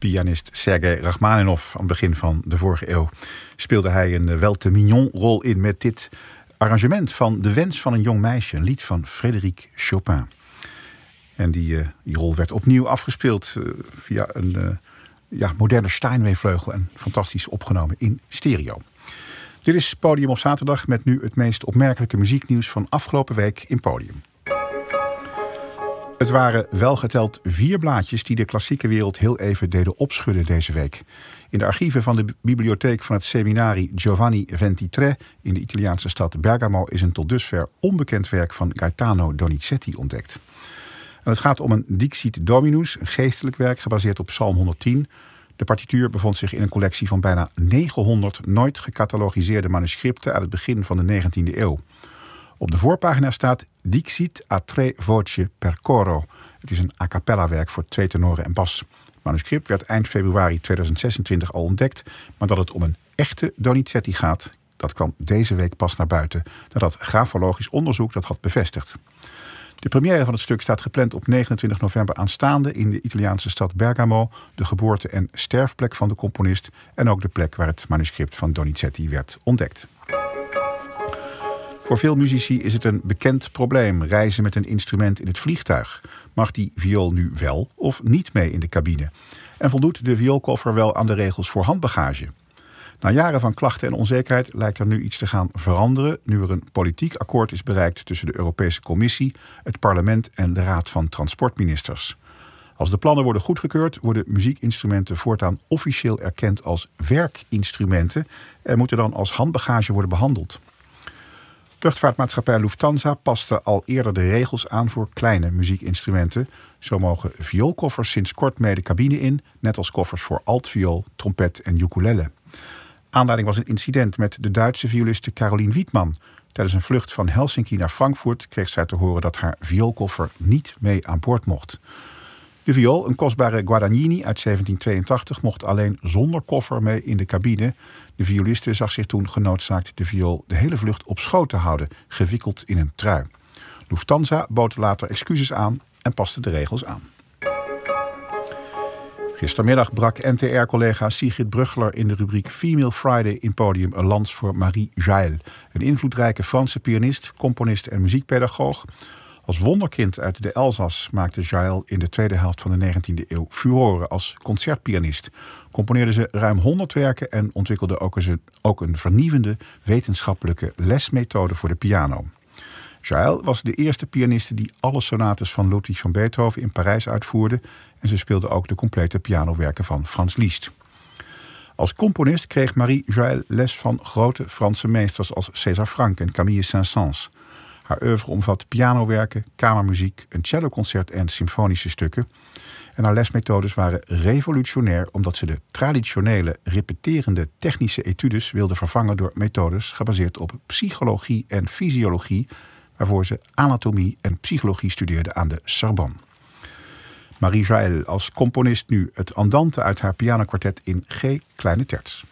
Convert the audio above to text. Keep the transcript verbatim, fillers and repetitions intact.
Pianist Sergei Rachmaninov aan het begin van de vorige eeuw speelde hij een wel te mignon rol in met dit arrangement van De Wens van een Jong Meisje, een lied van Frédéric Chopin. En die, uh, die rol werd opnieuw afgespeeld uh, via een uh, ja, moderne Steinway-vleugel en fantastisch opgenomen in stereo. Dit is Podium op zaterdag met nu het meest opmerkelijke muzieknieuws van afgelopen week in Podium. Het waren welgeteld vier blaadjes die de klassieke wereld heel even deden opschudden deze week. In de archieven van de bibliotheek van het seminari Giovanni Ventitré in de Italiaanse stad Bergamo is een tot dusver onbekend werk van Gaetano Donizetti ontdekt. En het gaat om een Dixit Dominus, een geestelijk werk gebaseerd op Psalm honderdtien. De partituur bevond zich in een collectie van bijna negenhonderd nooit gecatalogiseerde manuscripten uit het begin van de negentiende eeuw. Op de voorpagina staat Dixit a tre voce per coro. Het is een a cappella werk voor twee tenoren en bas. Het manuscript werd eind februari tweeduizend zesentwintig al ontdekt, maar dat het om een echte Donizetti gaat, dat kwam deze week pas naar buiten, nadat grafologisch onderzoek dat had bevestigd. De première van het stuk staat gepland op negenentwintig november aanstaande in de Italiaanse stad Bergamo, de geboorte- en sterfplek van de componist en ook de plek waar het manuscript van Donizetti werd ontdekt. Voor veel muzici is het een bekend probleem, reizen met een instrument in het vliegtuig. Mag die viool nu wel of niet mee in de cabine? En voldoet de vioolkoffer wel aan de regels voor handbagage? Na jaren van klachten en onzekerheid lijkt er nu iets te gaan veranderen, nu er een politiek akkoord is bereikt tussen de Europese Commissie, het parlement en de Raad van Transportministers. Als de plannen worden goedgekeurd, worden muziekinstrumenten voortaan officieel erkend als werkinstrumenten en moeten dan als handbagage worden behandeld. Luchtvaartmaatschappij Lufthansa paste al eerder de regels aan voor kleine muziekinstrumenten. Zo mogen vioolkoffers sinds kort mee de cabine in, net als koffers voor altviool, trompet en ukulele. Aanleiding was een incident met de Duitse violiste Caroline Wiedmann. Tijdens een vlucht van Helsinki naar Frankfurt kreeg zij te horen dat haar vioolkoffer niet mee aan boord mocht. De viool, een kostbare Guadagnini uit zeventien tweeëntachtig, mocht alleen zonder koffer mee in de cabine. De violiste zag zich toen genoodzaakt de viool de hele vlucht op schoot te houden, gewikkeld in een trui. Lufthansa bood later excuses aan en paste de regels aan. Gistermiddag brak N T R-collega Sigrid Bruggeler in de rubriek Female Friday in Podium een lans voor Marie Jaël, een invloedrijke Franse pianist, componist en muziekpedagoog. Als wonderkind uit de Elzas maakte Jaël in de tweede helft van de negentiende eeuw furoren als concertpianist. Componeerde ze ruim honderd werken en ontwikkelde ook een, ook een vernieuwende wetenschappelijke lesmethode voor de piano. Jaël was de eerste pianiste die alle sonates van Ludwig van Beethoven in Parijs uitvoerde en ze speelde ook de complete pianowerken van Franz Liszt. Als componist kreeg Marie Jaël les van grote Franse meesters als César Franck en Camille Saint-Saëns. Haar oeuvre omvat pianowerken, kamermuziek, een celloconcert en symfonische stukken. En haar lesmethodes waren revolutionair omdat ze de traditionele, repeterende technische etudes wilde vervangen door methodes gebaseerd op psychologie en fysiologie, waarvoor ze anatomie en psychologie studeerde aan de Sorbonne. Marie Jaël als componist nu het andante uit haar pianokwartet in G kleine terts.